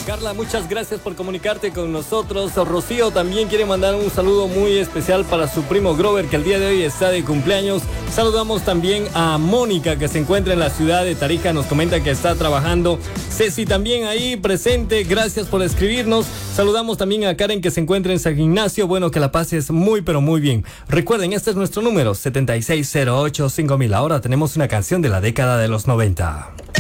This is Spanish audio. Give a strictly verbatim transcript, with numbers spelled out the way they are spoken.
Carla, muchas gracias por comunicarte con nosotros. Rocío también quiere mandar un saludo muy especial para su primo Grover, que el día de hoy está de cumpleaños. Saludamos también a Mónica, que se encuentra en la ciudad de Tarija, nos comenta que está trabajando. Ceci también ahí presente, gracias por escribirnos. Saludamos también a Karen, que se encuentra en San Ignacio. Bueno, que la pases muy pero muy bien. Recuerden, este es nuestro número, setenta y seis cero ocho cinco mil. Ahora tenemos una canción de la década de los noventa.